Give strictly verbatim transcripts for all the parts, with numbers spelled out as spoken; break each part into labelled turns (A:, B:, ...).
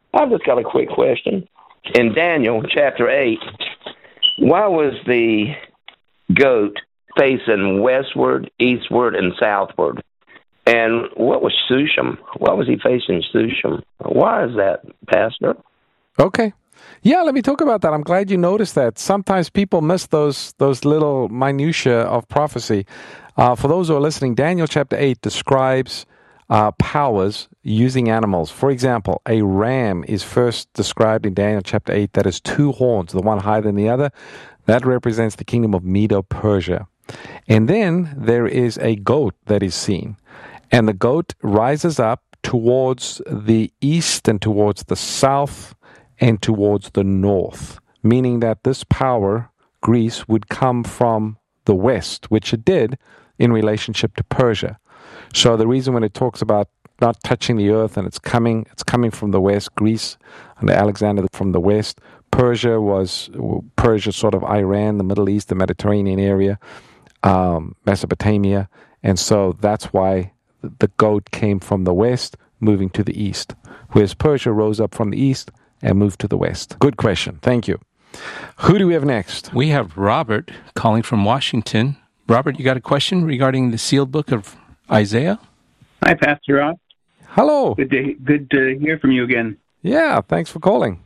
A: I've just got a quick question. In Daniel chapter eight, why was the goat facing westward, eastward, and southward? And what was Shushan? Why was he facing Shushan? Why is that, Pastor?
B: Okay. Yeah, let me talk about that. I'm glad you noticed that. Sometimes people miss those those little minutiae of prophecy. Uh, for those who are listening, Daniel chapter eight describes uh, powers using animals. For example, a ram is first described in Daniel chapter eight that has two horns, the one higher than the other. That represents the kingdom of Medo-Persia. And then there is a goat that is seen. And the goat rises up towards the east and towards the south and towards the north, meaning that this power, Greece, would come from the west, which it did in relationship to Persia. So the reason when it talks about not touching the earth and it's coming, it's coming from the west, Greece under Alexander from the west. Persia was, Persia sort of Iran, the Middle East, the Mediterranean area, um, Mesopotamia. And so that's why the goat came from the west, moving to the east, whereas Persia rose up from the east and moved to the west. Good question. Thank you. Who do we have next?
C: We have Robert calling from Washington. Robert, you got a question regarding the sealed book of Isaiah?
D: Hi, Pastor Rob.
B: Hello.
D: Good to, good to hear from you again.
B: Yeah, thanks for calling.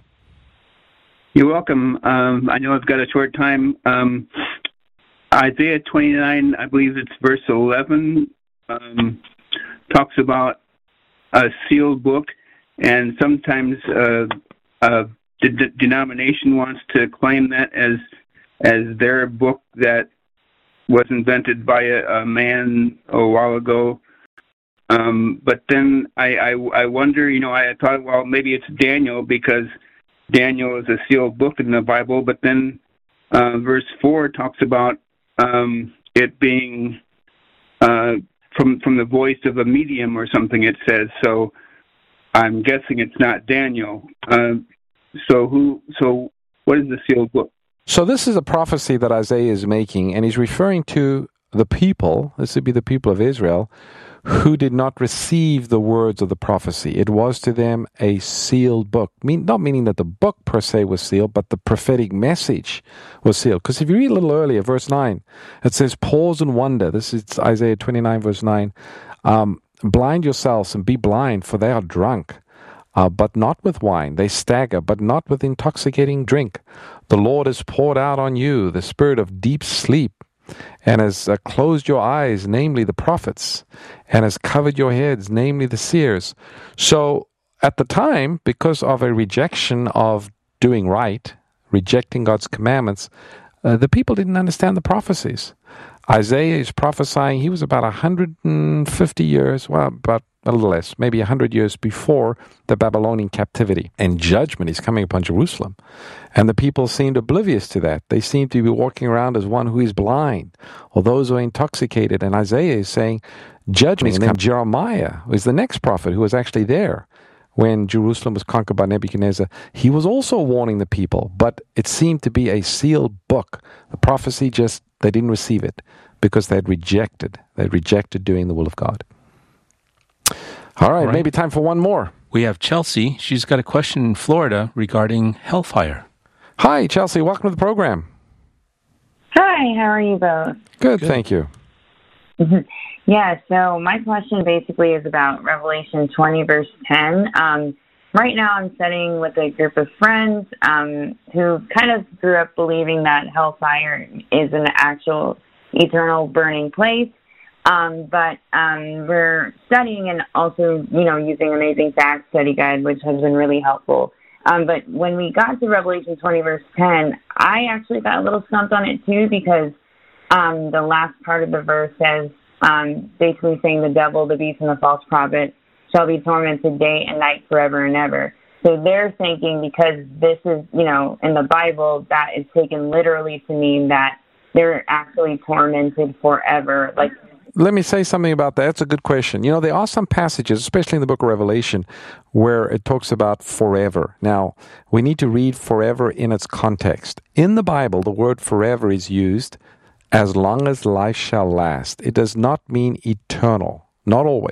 D: You're welcome. Um, I know I've got a short time. Um, Isaiah twenty-nine, I believe it's verse eleven, um, talks about a sealed book, and sometimes uh, uh, the d- denomination wants to claim that as as their book that was invented by a, a man a while ago. Um, but then I, I, I wonder, you know, I thought, well, maybe it's Daniel because Daniel is a sealed book in the Bible. But then uh, verse four talks about um, it being uh, from from the voice of a medium or something. It says so. I'm guessing it's not Daniel. Uh, so who? So what is the sealed book?
B: So this is a prophecy that Isaiah is making, and he's referring to the people, this would be the people of Israel, who did not receive the words of the prophecy. It was to them a sealed book. Mean, not meaning that the book per se was sealed, but the prophetic message was sealed. Because if you read a little earlier, verse nine, it says, pause and wonder. This is Isaiah twenty-nine, verse nine. Um, Blind yourselves and be blind, for they are drunk. Uh, but not with wine. They stagger, but not with intoxicating drink. The Lord has poured out on you the spirit of deep sleep, and has uh, closed your eyes, namely the prophets, and has covered your heads, namely the seers. So at the time, because of a rejection of doing right, rejecting God's commandments, uh, the people didn't understand the prophecies. Isaiah is prophesying, he was about one hundred fifty years, well, about a little less, maybe one hundred years before the Babylonian captivity. And judgment is coming upon Jerusalem. And the people seemed oblivious to that. They seem to be walking around as one who is blind, or those who are intoxicated. And Isaiah is saying, judgment is coming. And then Jeremiah was the next prophet who was actually there when Jerusalem was conquered by Nebuchadnezzar. He was also warning the people, but it seemed to be a sealed book. The prophecy just, they didn't receive it because they had rejected. They had rejected doing the will of God. All right, All right, maybe time for one more.
C: We have Chelsea. She's got a question in Florida regarding hellfire.
B: Hi, Chelsea. Welcome to the program.
E: Hi, how are you both?
B: Good, Good. Thank you.
E: Yeah, so my question basically is about Revelation twenty, verse ten. Um, right now I'm studying with a group of friends um, who kind of grew up believing that hellfire is an actual eternal burning place. Um, but um, we're studying and also, you know, using Amazing Facts study guide, which has been really helpful. Um, but when we got to Revelation twenty, verse ten, I actually got a little stumped on it too, because um, the last part of the verse says, um, basically saying the devil, the beast, and the false prophet shall be tormented day and night forever and ever. So they're thinking because this is, you know, in the Bible, that is taken literally to mean that they're actually tormented forever. Like,
B: let me say something about that. That's a good question. You know, there are some passages, especially in the book of Revelation, where it talks about forever. Now, we need to read forever in its context. In the Bible, the word forever is used as long as life shall last. It does not mean eternal, not always.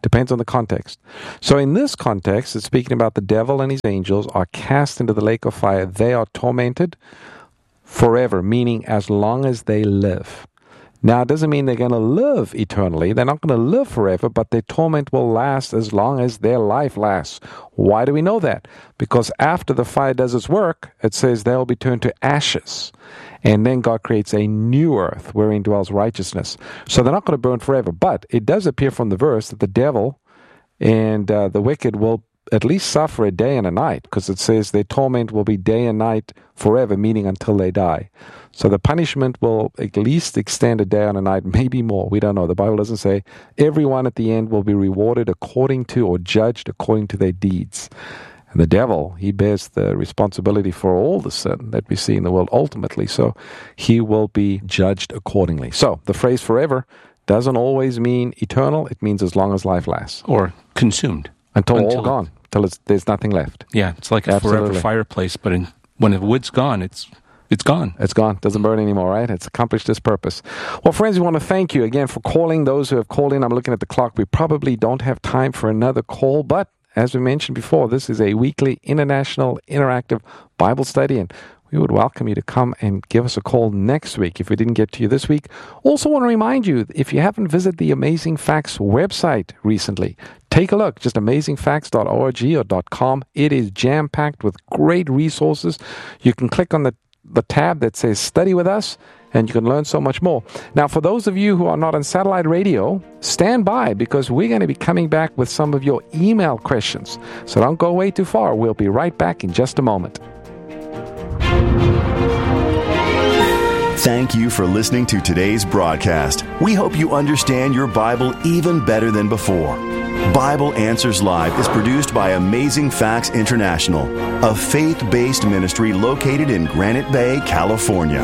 B: Depends on the context. So in this context, it's speaking about the devil and his angels are cast into the lake of fire. They are tormented forever, meaning as long as they live. Now, it doesn't mean they're going to live eternally. They're not going to live forever, but their torment will last as long as their life lasts. Why do we know that? Because after the fire does its work, it says they'll be turned to ashes. And then God creates a new earth wherein dwells righteousness. So they're not going to burn forever. But it does appear from the verse that the devil and uh, the wicked will at least suffer a day and a night, because it says their torment will be day and night forever, meaning until they die. So the punishment will at least extend a day and a night, maybe more. We don't know. The Bible doesn't say. Everyone at the end will be rewarded according to or judged according to their deeds. And the devil, he bears the responsibility for all the sin that we see in the world ultimately. So he will be judged accordingly. So the phrase forever doesn't always mean eternal. It means as long as life lasts.
C: Or consumed.
B: Until,
C: Until
B: all gone. Until it's, there's nothing left.
C: Yeah, it's like a
B: Absolutely.
C: forever fireplace, but in, when the wood's gone, it's it's gone.
B: It's gone. Doesn't burn anymore, right? It's accomplished its purpose. Well, friends, we want to thank you again for calling. Those who have called in, I'm looking at the clock. We probably don't have time for another call, but as we mentioned before, this is a weekly international interactive Bible study, and we would welcome you to come and give us a call next week if we didn't get to you this week. Also want to remind you, if you haven't visited the Amazing Facts website recently, take a look, just amazing facts dot org or .com. It is jam-packed with great resources. You can click on the, the tab that says Study with Us, and you can learn so much more. Now, for those of you who are not on satellite radio, stand by, because we're going to be coming back with some of your email questions. So don't go away too far. We'll be right back in just a moment.
F: Thank you for listening to today's broadcast. We hope you understand your Bible even better than before. Bible Answers Live is produced by Amazing Facts International, a faith-based ministry located in Granite Bay, California.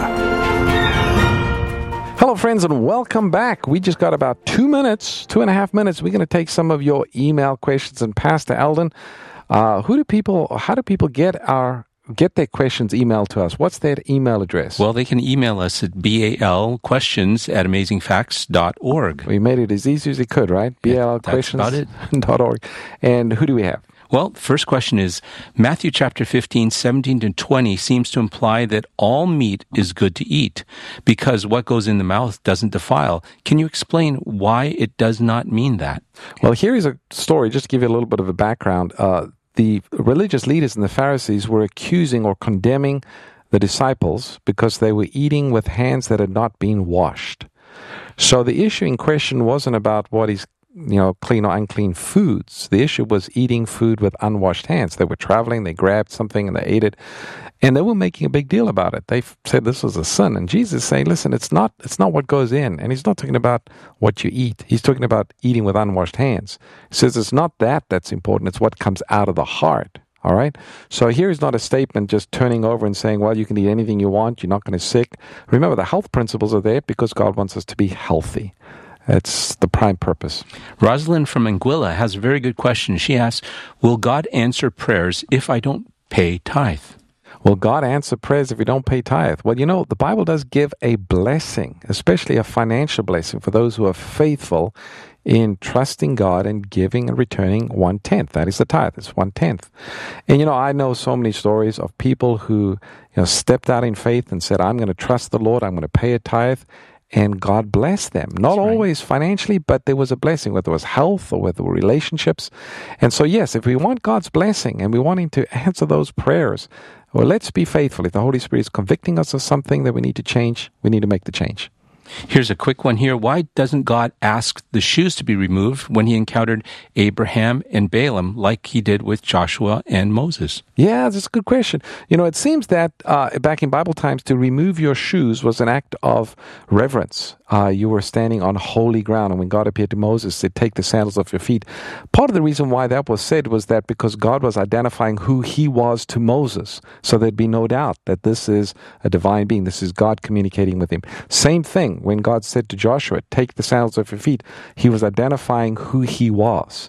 B: Hello, friends, and welcome back. We just got about two minutes, two and a half minutes. We're going to take some of your email questions. And Pastor Eldon, uh, who do people, how do people get our get their questions emailed to us? What's their email address?
C: Well, they can email us at balquestions at amazing facts dot org.
B: We made it as easy as we could, right?
C: Yeah,
B: B L L questions dot org. And who do we have?
C: Well, first question is, Matthew chapter fifteen, seventeen to twenty seems to imply that all meat is good to eat because what goes in the mouth doesn't defile. Can you explain why it does not mean that?
B: Well, here is a story, just to give you a little bit of a background. Uh, the religious leaders and the Pharisees were accusing or condemning the disciples because they were eating with hands that had not been washed. So the issue in question wasn't about what is you know, clean or unclean foods. The issue was eating food with unwashed hands. They were traveling, they grabbed something and they ate it, and they were making a big deal about it. They said this was a sin, and Jesus is saying, listen, it's not, it's not what goes in, and he's not talking about what you eat. He's talking about eating with unwashed hands. He says it's not that that's important, it's what comes out of the heart. All right? So here is not a statement just turning over and saying, well, you can eat anything you want, you're not going to sick. Remember, the health principles are there because God wants us to be healthy. It's the prime purpose.
C: Rosalind from Anguilla has a very good question. She asks, will God answer prayers if I don't pay tithe?
B: Will God answer prayers if we don't pay tithe? Well, you know, the Bible does give a blessing, especially a financial blessing for those who are faithful in trusting God and giving and returning one-tenth. That is the tithe. It's one-tenth. And, you know, I know so many stories of people who, you know, stepped out in faith and said, I'm going to trust the Lord, I'm going to pay a tithe. And God blessed them. Not
C: right.
B: always financially, but there was a blessing, whether it was health or whether it were relationships. And so, yes, if we want God's blessing and we want Him to answer those prayers, well, let's be faithful. If the Holy Spirit is convicting us of something that we need to change, we need to make the change.
C: Here's a quick one here. Why doesn't God ask the shoes to be removed when He encountered Abraham and Balaam like He did with Joshua and Moses?
B: Yeah, that's a good question. You know, it seems that uh, back in Bible times, to remove your shoes was an act of reverence. Uh, you were standing on holy ground, and when God appeared to Moses, said, take the sandals off your feet. Part of the reason why that was said was that because God was identifying who He was to Moses, so there'd be no doubt that this is a divine being. This is God communicating with him. Same thing when God said to Joshua, take the sandals off your feet. He was identifying who He was.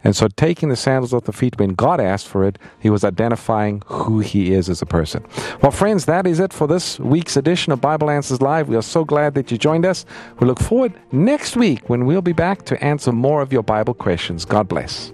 B: And so taking the sandals off the feet, when God asked for it, he was identifying who he is as a person. Well, friends, that is it for this week's edition of Bible Answers Live. We are so glad that you joined us. We look forward next week when we'll be back to answer more of your Bible questions. God bless.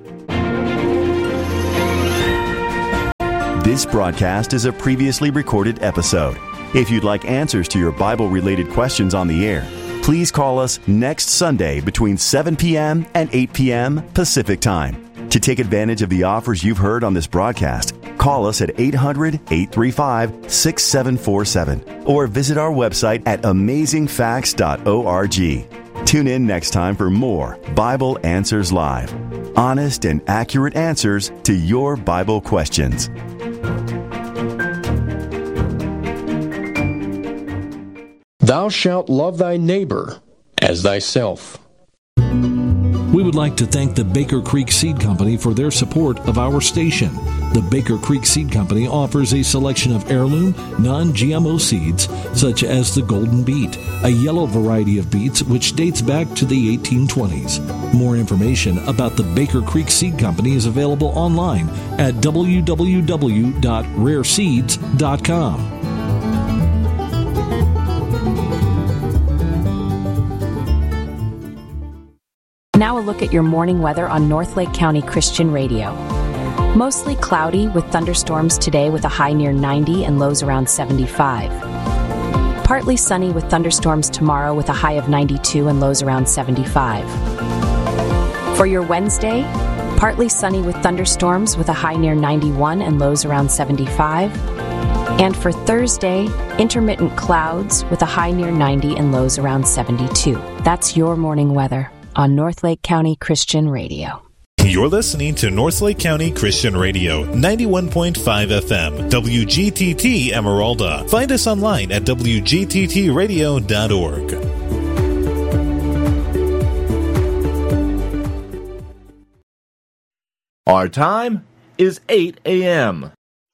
F: This broadcast is a previously recorded episode. If you'd like answers to your Bible-related questions on the air, please call us next Sunday between seven p.m. and eight p.m. Pacific Time. To take advantage of the offers you've heard on this broadcast, call us at eight hundred, eight three five, six seven four seven or visit our website at amazing facts dot org. Tune in next time for more Bible Answers Live. Honest and accurate answers to your Bible questions.
G: Thou shalt love thy neighbor as thyself.
H: We would like to thank the Baker Creek Seed Company for their support of our station. The Baker Creek Seed Company offers a selection of heirloom, non-G M O seeds, such as the Golden Beet, a yellow variety of beets which dates back to the eighteen twenties. More information about the Baker Creek Seed Company is available online at w w w dot rare seeds dot com.
I: Now a look at your morning weather on North Lake County Christian Radio. Mostly cloudy with thunderstorms today with a high near ninety and lows around seventy-five. Partly sunny with thunderstorms tomorrow with a high of ninety-two and lows around seventy-five. For your Wednesday, partly sunny with thunderstorms with a high near ninety-one and lows around seventy-five. And for Thursday, intermittent clouds with a high near ninety and lows around seventy-two. That's your morning weather on North Lake County Christian Radio.
J: You're listening to North Lake County Christian Radio, ninety-one point five F M, W G T T Emeralda. Find us online at w g t t radio dot org.
K: Our time is eight a.m.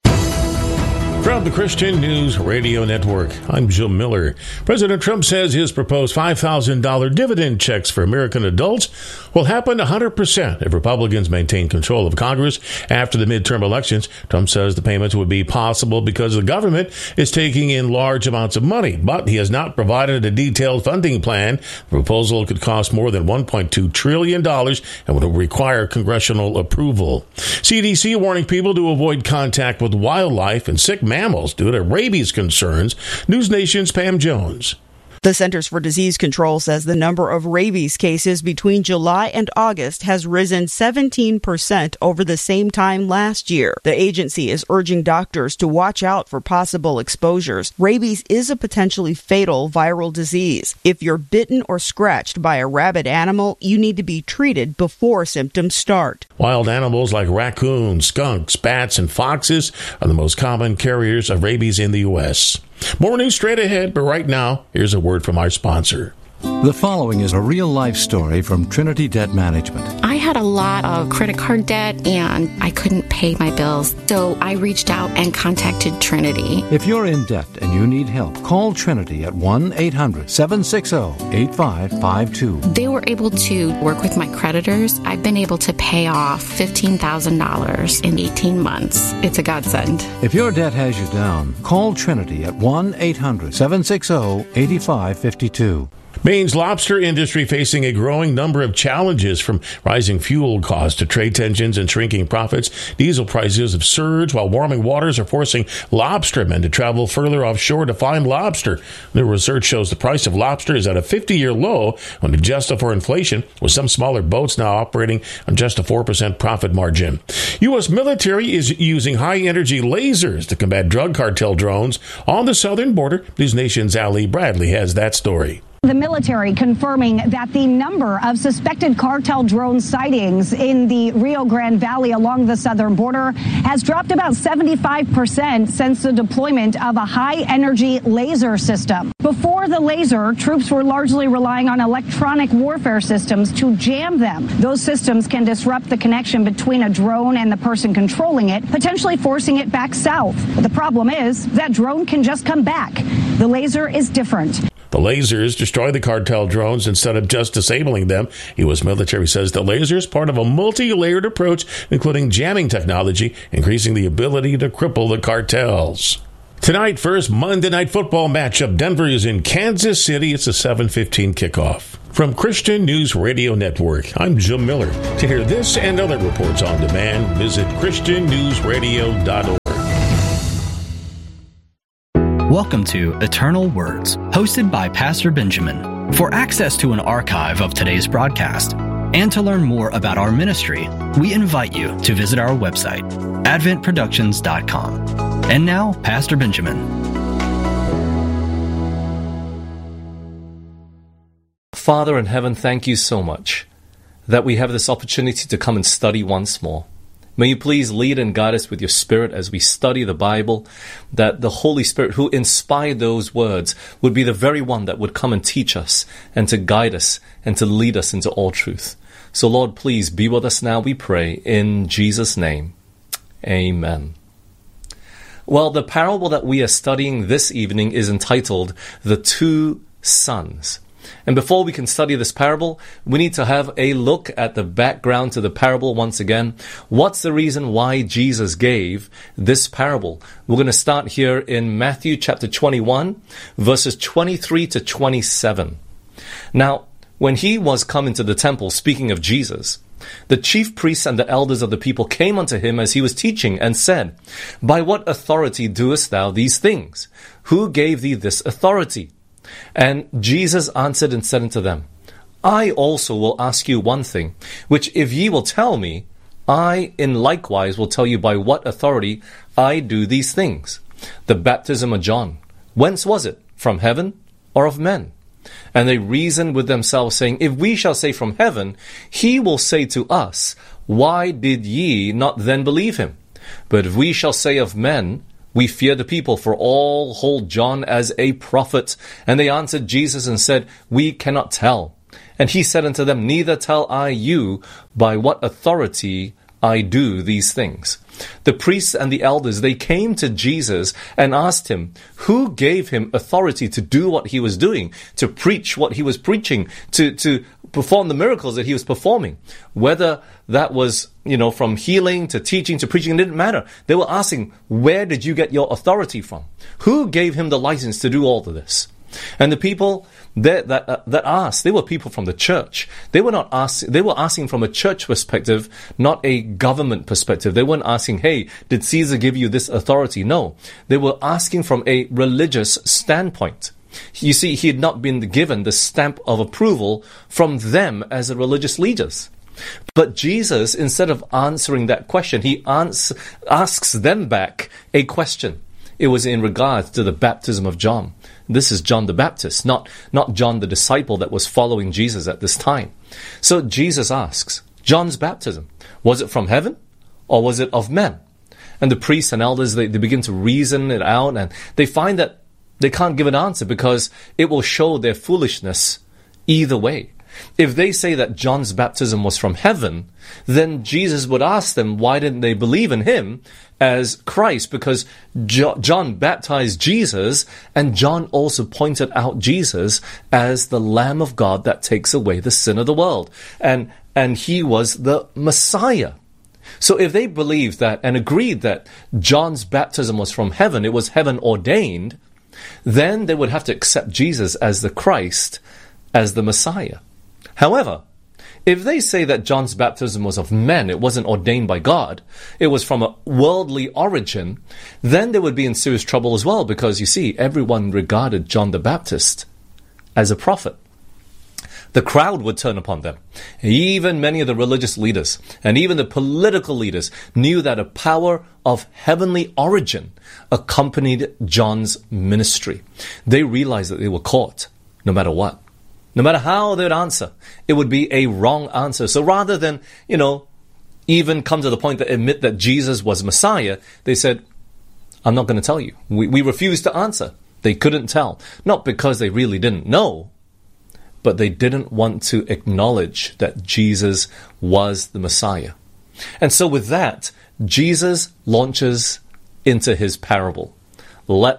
L: From the Christian News Radio Network, I'm Jim Miller. President Trump says his proposed five thousand dollars dividend checks for American adults will happen one hundred percent if Republicans maintain control of Congress after the midterm elections. Trump says the payments would be possible because the government is taking in large amounts of money, but he has not provided a detailed funding plan. The proposal could cost more than one point two trillion dollars and would require congressional approval. C D C warning people to avoid contact with wildlife and sick mammals due to rabies concerns. News Nation's Pam Jones.
M: The Centers for Disease Control says the number of rabies cases between July and August has risen seventeen percent over the same time last year. The agency is urging doctors to watch out for possible exposures. Rabies is a potentially fatal viral disease. If you're bitten or scratched by a rabid animal, you need to be treated before symptoms start.
L: Wild animals like raccoons, skunks, bats, and foxes are the most common carriers of rabies in the U S More news straight ahead, but right now, here's a word from our sponsor.
N: The following is a real-life story from Trinity Debt Management.
O: I had a lot of credit card debt, and I couldn't pay my bills, so I reached out and contacted Trinity.
N: If you're in debt and you need help, call Trinity at one eight hundred, seven six zero, eight five five two.
O: They were able to work with my creditors. I've been able to pay off fifteen thousand dollars in eighteen months. It's a godsend.
N: If your debt has you down, call Trinity at one eight hundred, seven six zero, eight five five two.
L: Maine's lobster industry facing a growing number of challenges, from rising fuel costs to trade tensions and shrinking profits. Diesel prices have surged while warming waters are forcing lobstermen to travel further offshore to find lobster. New research shows the price of lobster is at a fifty-year low when adjusted for inflation, with some smaller boats now operating on just a four percent profit margin. U S military is using high-energy lasers to combat drug cartel drones on the southern border. News Nation's Ali Bradley has that story.
P: The military confirming that the number of suspected cartel drone sightings in the Rio Grande Valley along the southern border has dropped about seventy-five percent since the deployment of a high-energy laser system. Before the laser, troops were largely relying on electronic warfare systems to jam them. Those systems can disrupt the connection between a drone and the person controlling it, potentially forcing it back south. But the problem is that drone can just come back. The laser is different.
L: The lasers destroy the cartel drones instead of just disabling them. U S military says the laser is part of a multi-layered approach, including jamming technology, increasing the ability to cripple the cartels. Tonight, first Monday Night Football matchup. Denver is in Kansas City. It's a seven fifteen kickoff. From Christian News Radio Network, I'm Jim Miller. To hear this and other reports on demand, visit christian news radio dot org.
Q: Welcome to Eternal Words, hosted by Pastor Benjamin. For access to an archive of today's broadcast and to learn more about our ministry, we invite you to visit our website, advent productions dot com. And now, Pastor Benjamin.
R: Father in heaven, thank you so much that we have this opportunity to come and study once more. May you please lead and guide us with your Spirit as we study the Bible, that the Holy Spirit who inspired those words would be the very one that would come and teach us and to guide us and to lead us into all truth. So Lord, please be with us now, we pray, in Jesus' name. Amen. Well, the parable that we are studying this evening is entitled The Two Sons. And before we can study this parable, we need to have a look at the background to the parable once again. What's the reason why Jesus gave this parable? We're going to start here in Matthew chapter twenty-one, verses twenty-three to twenty-seven. Now, when he was come into the temple, speaking of Jesus, the chief priests and the elders of the people came unto him as he was teaching, and said, By what authority doest thou these things? Who gave thee this authority? And Jesus answered and said unto them, I also will ask you one thing, which if ye will tell me, I in likewise will tell you by what authority I do these things. The baptism of John, whence was it? From heaven or of men? And they reasoned with themselves, saying, If we shall say from heaven, he will say to us, Why did ye not then believe him? But if we shall say of men, we fear the people, for all hold John as a prophet. And they answered Jesus and said, We cannot tell. And he said unto them, Neither tell I you by what authority I do these things. The priests and the elders, they came to Jesus and asked him, who gave him authority to do what he was doing, to preach what he was preaching, to, to perform the miracles that he was performing? Whether that was, you know, from healing to teaching to preaching, it didn't matter. They were asking, where did you get your authority from? Who gave him the license to do all of this? And the people that that, uh, that asked, they were people from the church. They were not ask, They were asking from a church perspective, not a government perspective. They weren't asking, hey, did Caesar give you this authority? No, they were asking from a religious standpoint. You see, he had not been given the stamp of approval from them as the religious leaders. But Jesus, instead of answering that question, he ans- asks them back a question. It was in regards to the baptism of John. This is John the Baptist, not, not John the disciple that was following Jesus at this time. So Jesus asks, John's baptism, was it from heaven or was it of men? And the priests and elders, they, they begin to reason it out, and they find that they can't give an answer because it will show their foolishness either way. If they say that John's baptism was from heaven, then Jesus would ask them, why didn't they believe in him as Christ? Because jo- John baptized Jesus, and John also pointed out Jesus as the Lamb of God that takes away the sin of the world. And, and he was the Messiah. So if they believed that and agreed that John's baptism was from heaven, it was heaven ordained, then they would have to accept Jesus as the Christ, as the Messiah. However, if they say that John's baptism was of men, it wasn't ordained by God, it was from a worldly origin, then they would be in serious trouble as well, because you see, everyone regarded John the Baptist as a prophet. The crowd would turn upon them. Even many of the religious leaders and even the political leaders knew that a power of heavenly origin accompanied John's ministry. They realized that they were caught no matter what. No matter how they would answer, it would be a wrong answer. So rather than, you know, even come to the point to admit that Jesus was Messiah, they said, I'm not going to tell you. We, we refuse to answer. They couldn't tell. Not because they really didn't know, but they didn't want to acknowledge that Jesus was the Messiah. And so with that, Jesus launches into his parable. Let's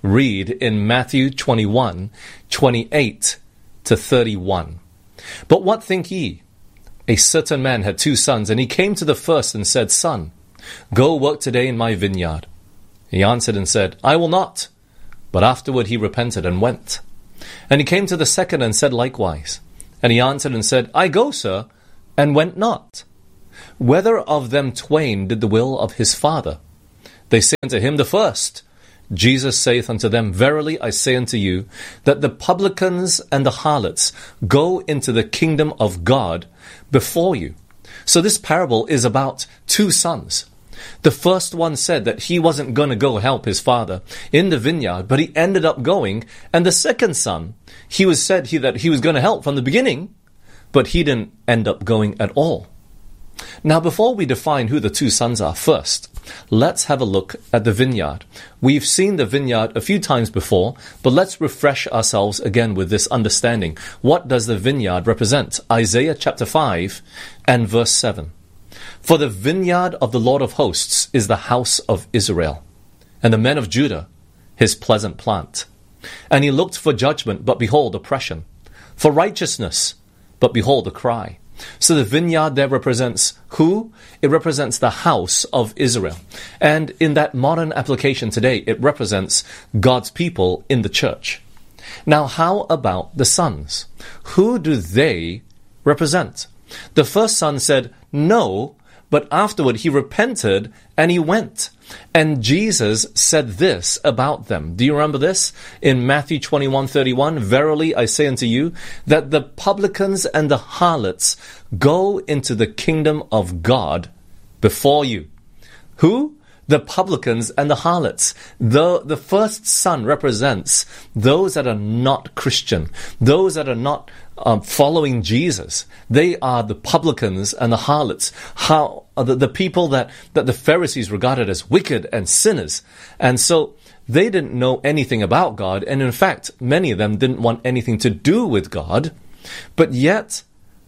R: read in Matthew twenty-one, twenty-eight to thirty-one. But what think ye? A certain man had two sons, and he came to the first and said, Son, go work today in my vineyard. He answered and said, I will not. But afterward he repented and went. And he came to the second and said likewise. And he answered and said, I go, sir, and went not. Whether of them twain did the will of his father? They say unto him, the first. Jesus saith unto them, Verily I say unto you, that the publicans and the harlots go into the kingdom of God before you. So this parable is about two sons. The first one said that he wasn't going to go help his father in the vineyard, but he ended up going. And the second son, he was said he, that he was going to help from the beginning, but he didn't end up going at all. Now, before we define who the two sons are first, let's have a look at the vineyard. We've seen the vineyard a few times before, but let's refresh ourselves again with this understanding. What does the vineyard represent? Isaiah chapter five and verse seven. For the vineyard of the Lord of hosts is the house of Israel, and the men of Judah his pleasant plant. And he looked for judgment, but behold, oppression. For righteousness, but behold, a cry. So the vineyard there represents who? It represents the house of Israel. And in that modern application today, it represents God's people in the church. Now, how about the sons? Who do they represent? The first son said no, but afterward he repented and he went. And Jesus said this about them. Do you remember this? In Matthew twenty-one thirty-one, Verily I say unto you, that the publicans and the harlots go into the kingdom of God before you. Who? The publicans and the harlots. The, the first son represents those that are not Christian, those that are not um, following Jesus. They are the publicans and the harlots. How uh, the, the people that, that the Pharisees regarded as wicked and sinners. And so they didn't know anything about God. And in fact, many of them didn't want anything to do with God. But yet,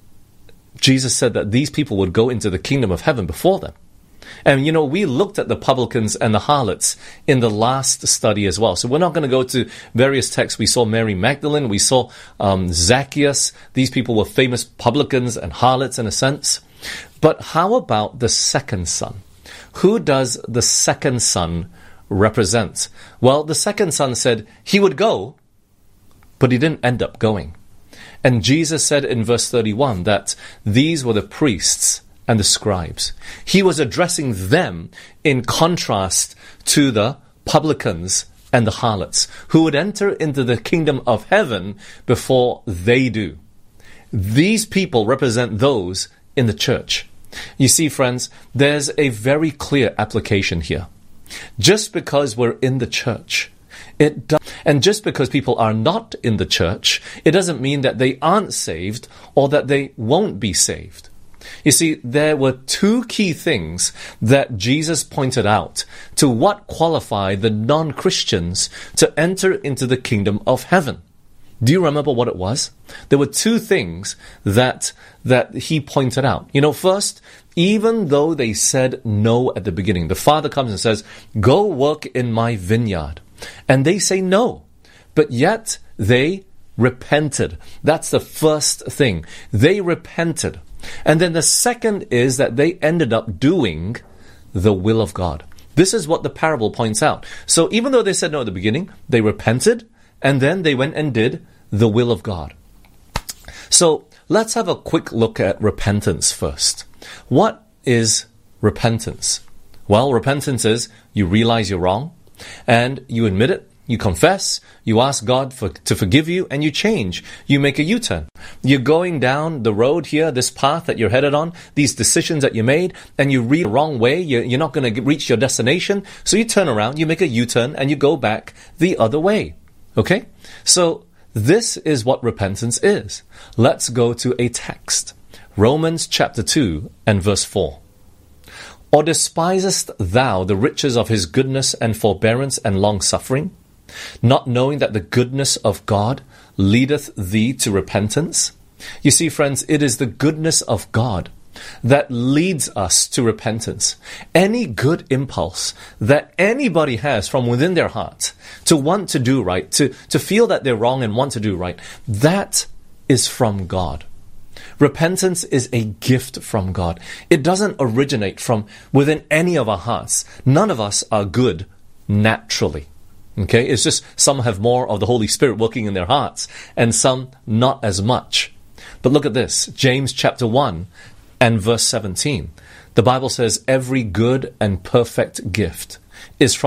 R: Jesus said that these people would go into the kingdom of heaven before them. And, you know, we looked at the publicans and the harlots in the last study as well. So we're not going to go to various texts. We saw Mary Magdalene. We saw um, Zacchaeus. These people were famous publicans and harlots in a sense. But how about the second son? Who does the second son represent? Well, the second son said he would go, but he didn't end up going. And Jesus said in verse thirty-one that these were the priests and the scribes. He was addressing them in contrast to the publicans and the harlots, who would enter into the kingdom of heaven before they do. These people represent those in the church. You see, friends, there's a very clear application here. Just because we're in the church, it does, and just because people are not in the church, it doesn't mean that they aren't saved or that they won't be saved. You see, there were two key things that Jesus pointed out to what qualified the non-Christians to enter into the kingdom of heaven. Do you remember what it was? There were two things that that he pointed out. You know, first, even though they said no at the beginning, the father comes and says, go work in my vineyard. And they say no. But yet they repented. That's the first thing. They repented. And then the second is that they ended up doing the will of God. This is what the parable points out. So even though they said no at the beginning, they repented, and then they went and did the will of God. So let's have a quick look at repentance first. What is repentance? Well, repentance is you realize you're wrong, and you admit it. You confess, you ask God for, to forgive you, and you change. You make a U-turn. You're going down the road here, this path that you're headed on, these decisions that you made, and you read the wrong way. You're, you're not going to reach your destination. So you turn around, you make a U-turn, and you go back the other way. Okay? So this is what repentance is. Let's go to a text. Romans chapter two and verse four. Or despisest thou the riches of his goodness and forbearance and long-suffering, not knowing that the goodness of God leadeth thee to repentance? You see, friends, it is the goodness of God that leads us to repentance, any good impulse that anybody has from within their heart to want to do right, to, to feel that they're wrong and want to do right, that is from God. Repentance is a gift from God. It doesn't originate from within any of our hearts. None of us are good naturally. Okay? It's just some have more of the Holy Spirit working in their hearts and some not as much. But look at this, James chapter one and verse seventeen. The Bible says, every good and perfect gift is from